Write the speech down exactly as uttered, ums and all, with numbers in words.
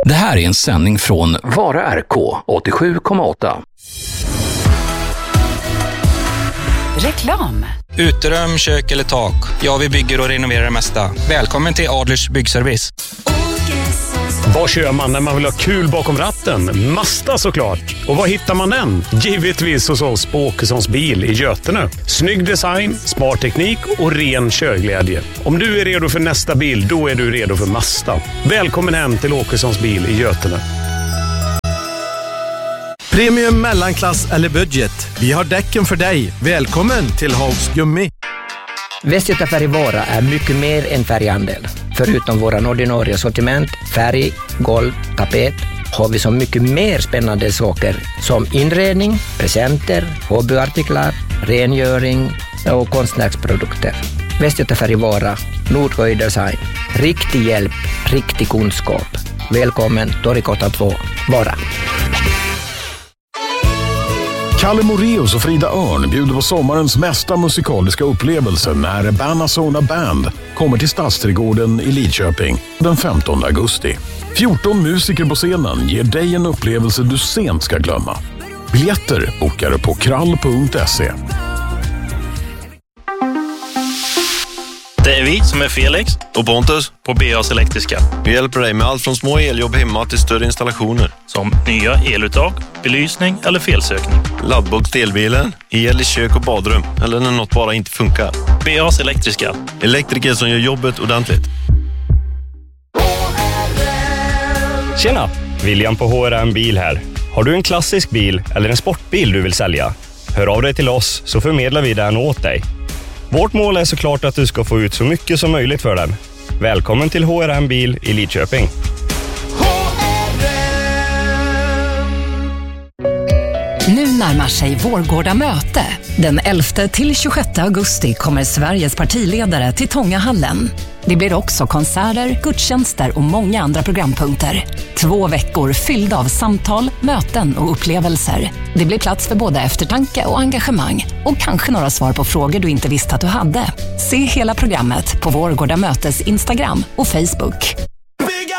Det här är en sändning från Vara R K åttiosju komma åtta. Reklam. Uterum, kök eller tak. Ja, vi bygger och renoverar det mesta. Välkommen till Adlers byggservice. Vad kör man när man vill ha kul bakom ratten? Mazda såklart. Och var hittar man den? Givetvis hos oss på Åkessons bil i Götene. Snygg design, smart teknik och ren körglädje. Om du är redo för nästa bil, då är du redo för Mazda. Välkommen hem till Åkessons bil i Götene. Premium, mellanklass eller budget. Vi har däcken för dig. Välkommen till Haugs Gummi. Västgöta Färgvara är mycket mer än färghandel. Förutom våra ordinarie sortiment, färg, golv, tapet, har vi så mycket mer spännande saker som inredning, presenter, hobbyartiklar, rengöring och konstnärsprodukter. Västgöta Färgvara, Nordsjö Design. Riktig hjälp, riktig kunskap. Välkommen Torgatan två, Vara. Kalle Moreus och Frida Örn bjuder på sommarens mesta musikaliska upplevelse när Banazona Band kommer till Stadsträdgården i Lidköping den femtonde augusti. fjorton musiker på scenen ger dig en upplevelse du sent ska glömma. Biljetter bokar du på krall punkt se. Det är vi som är Felix och Pontus på B A's Elektriska. Vi hjälper dig med allt från små eljobb hemma till större installationer. Som nya eluttag, belysning eller felsökning. Laddbox till elbilen, el i kök och badrum eller när något bara inte funkar. B A's Elektriska. Elektriker som gör jobbet ordentligt. Tjena, William på H R M Bil här. Har du en klassisk bil eller en sportbil du vill sälja? Hör av dig till oss så förmedlar vi den åt dig. Vårt mål är såklart att du ska få ut så mycket som möjligt för den. Välkommen till H R M Bil i Lidköping. Nu närmar sig Vårgårda möte. Den elfte till tjugosjätte augusti kommer Sveriges partiledare till Tångahallen. Det blir också konserter, gudstjänster och många andra programpunkter. Två veckor fyllda av samtal, möten och upplevelser. Det blir plats för både eftertanke och engagemang. Och kanske några svar på frågor du inte visste att du hade. Se hela programmet på Vårgårda mötes Instagram och Facebook.